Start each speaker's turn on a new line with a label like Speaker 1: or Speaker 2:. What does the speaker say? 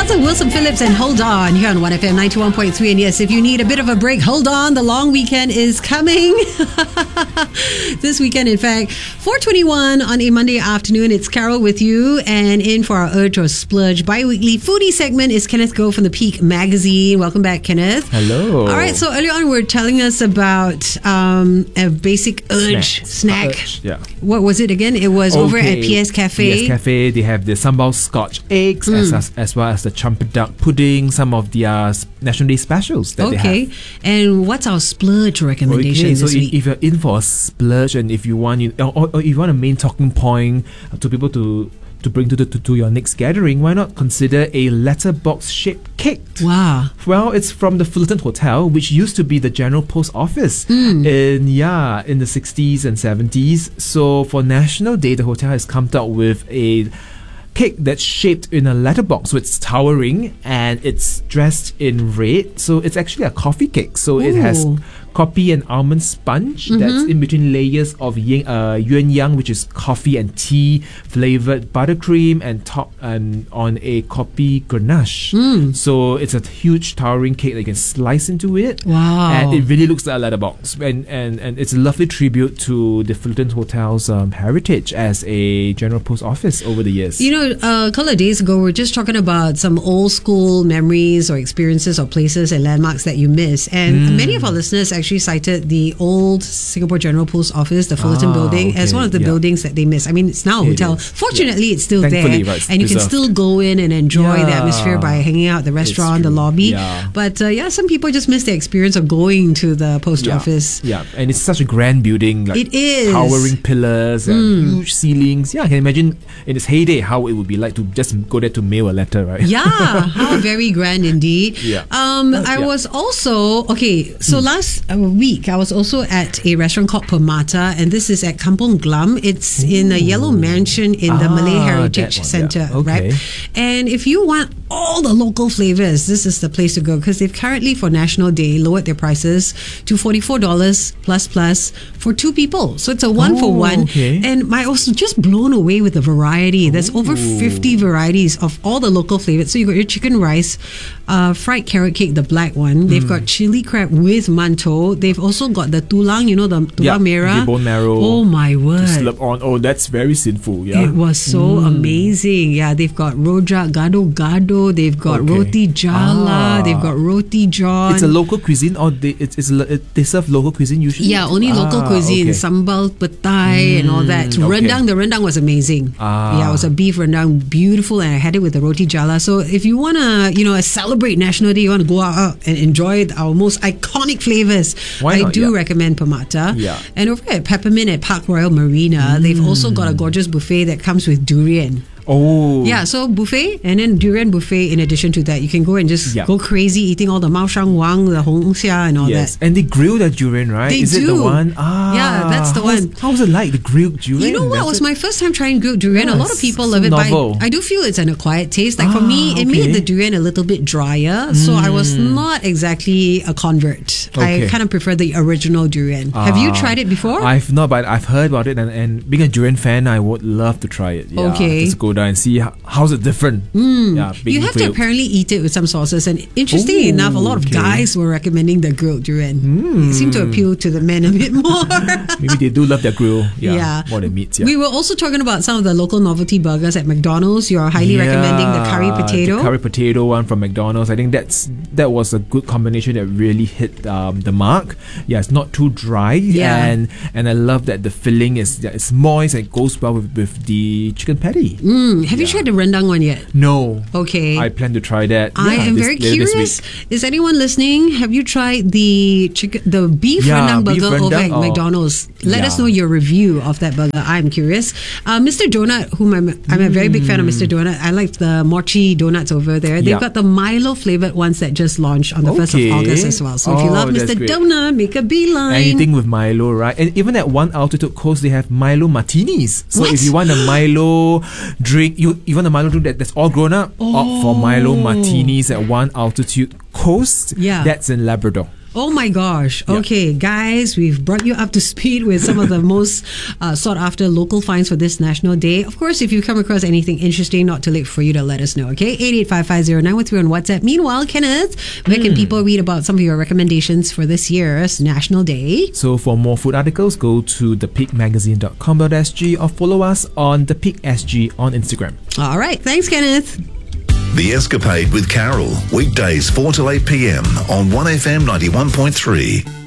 Speaker 1: That's a Wilson Phillips and Hold On here on 1FM 91.3. And yes, if you need a bit of a break, hold on. The long weekend is coming. This weekend, in fact, 4:21 on a Monday afternoon. It's Carol with you. And in for our Urge or Splurge bi-weekly foodie segment is Kenneth Goh from the Peak Magazine. Welcome back, Kenneth.
Speaker 2: Hello.
Speaker 1: All right, so earlier on, we were telling us about a basic snack.
Speaker 2: Yeah.
Speaker 1: What was it again? It was over at PS Cafe.
Speaker 2: PS Cafe, they have the sambal scotch eggs as well as the trumpet duck pudding, some of their National Day specials that they have.
Speaker 1: And what's our splurge recommendation this week?
Speaker 2: If you're in for a splurge and if you want or if you want a main talking point to people to bring to your next gathering, why not consider a letterbox shaped cake?
Speaker 1: Wow.
Speaker 2: Well, it's from the Fullerton Hotel, which used to be the General Post Office in the 60s and 70s. So for National Day, the hotel has come out with a cake that's shaped in a letterbox, so it's towering and it's dressed in red. So it's actually a coffee cake. So it has coffee and almond sponge that's in between layers of yuan yang, which is coffee and tea flavored buttercream, and top and on a coffee ganache. So it's a huge towering cake that you can slice into it.
Speaker 1: Wow.
Speaker 2: And it really looks like a letterbox, and it's a lovely tribute to the Fullerton Hotel's heritage as a General Post Office over the years.
Speaker 1: You know, a couple of days ago, we were just talking about some old school memories or experiences or places and landmarks that you miss. And many of our listeners actually cited the old Singapore General Post Office, the Fullerton building, as one of the buildings that they miss. I mean, it's now a hotel. Fortunately, it's still
Speaker 2: Thankfully,
Speaker 1: there.
Speaker 2: right,
Speaker 1: And you can still go in and enjoy the atmosphere by hanging out at the restaurant, the lobby.
Speaker 2: Yeah.
Speaker 1: But some people just miss the experience of going to the post office.
Speaker 2: Yeah, and it's such a grand building. Like
Speaker 1: it is.
Speaker 2: Towering pillars and huge ceilings. Yeah, I can imagine in its heyday how it would be like to just go there to mail a letter, right?
Speaker 1: Yeah, how very grand indeed.
Speaker 2: Yeah.
Speaker 1: I was also, so last week I was also at a restaurant called Permata, and this is at Kampong Glam. It's in a yellow mansion in the Malay Heritage Centre, right? And if you want all the local flavours, this is the place to go, because they've currently, for National Day, lowered their prices to $44 plus for two people. So it's a one for one. And I was just blown away with the variety. There's over 50 varieties of all the local flavours. So you got your chicken rice, fried carrot cake, the black one. They've got chili crab with mantou. They've also got the tulang, you know, the tulang merah.
Speaker 2: The bone marrow.
Speaker 1: Oh my word.
Speaker 2: Slap on. Oh, that's very sinful. Yeah.
Speaker 1: It was so amazing. Yeah, they've got rojak, gado-gado. They've got roti jala. They've got roti john.
Speaker 2: It's a local cuisine, or they serve local cuisine usually?
Speaker 1: Yeah, only local cuisine. Sambal petai and all that. Rendang, the rendang was amazing. Yeah, it was a beef rendang, beautiful, and I had it with the roti jala. So if you want to, celebrate National Day, you want to go out and enjoy our most iconic flavours, I do recommend Permata.
Speaker 2: Yeah.
Speaker 1: And over at Peppermint at Park Royal Marina, they've also got a gorgeous buffet that comes with durian.
Speaker 2: Oh.
Speaker 1: Yeah, so buffet and then durian buffet. In addition to that, you can go and just go crazy eating all the Mao Shang Wang, the Hong Xia and all that.
Speaker 2: And they grill that durian, right?
Speaker 1: They
Speaker 2: Is
Speaker 1: do.
Speaker 2: it the one?
Speaker 1: Yeah, that's the one.
Speaker 2: How's it like, the grilled durian?
Speaker 1: You know what? It was my first time trying grilled durian. A lot of people love it, but I do feel it's an acquired taste. Like for me, it made the durian a little bit drier, so I was not exactly a convert. I kind of prefer the original durian. Have you tried it before?
Speaker 2: I've not, but I've heard about it, and being a durian fan, I would love to try it. Yeah, just go down and see how's it different. Yeah,
Speaker 1: you have to apparently eat it with some sauces, and interestingly enough, a lot of guys were recommending the grilled durian. It seemed to appeal to the men a bit more.
Speaker 2: Maybe they do love their grill. More than meat.
Speaker 1: We were also talking about some of the local novelty burgers at McDonald's. You're highly recommending the curry potato.
Speaker 2: The curry potato one from McDonald's. I think that was a good combination that really hit the mark. Yeah, it's not too dry, and I love that the filling is moist and it goes well with the chicken patty.
Speaker 1: Have you tried the rendang one yet?
Speaker 2: No.
Speaker 1: Okay.
Speaker 2: I plan to try that.
Speaker 1: I am very curious. Is anyone listening? Have you tried the beef rendang burger over at McDonald's? Let us know your review of that burger. I'm curious. Mr. Donut, whom I'm a very big fan of Mr. Donut. I like the mochi donuts over there. They've got the Milo flavored ones that just launched on the 1st of August as well. So if you love Mr. Donut, make a beeline.
Speaker 2: Anything with Milo, right? And even at One Altitude Coast, they have Milo martinis. So if you want a Milo drink, you want a Milo drink that's all grown up, opt for Milo martinis at One Altitude Coast.
Speaker 1: Yeah.
Speaker 2: That's in Labrador.
Speaker 1: Oh my gosh. Okay, guys, we've brought you up to speed with some of the most sought after local finds for this National Day. Of course, if you come across anything interesting, not too late for you to let us know, okay? 88550913 on WhatsApp. Meanwhile, Kenneth, where can people read about some of your recommendations for this year's National Day?
Speaker 2: So for more food articles, go to thepeakmagazine.com.sg or follow us on thepeaksg on Instagram.
Speaker 1: All right. Thanks, Kenneth.
Speaker 3: The Escapade with Carol, weekdays 4 to 8 p.m. on 1FM 91.3.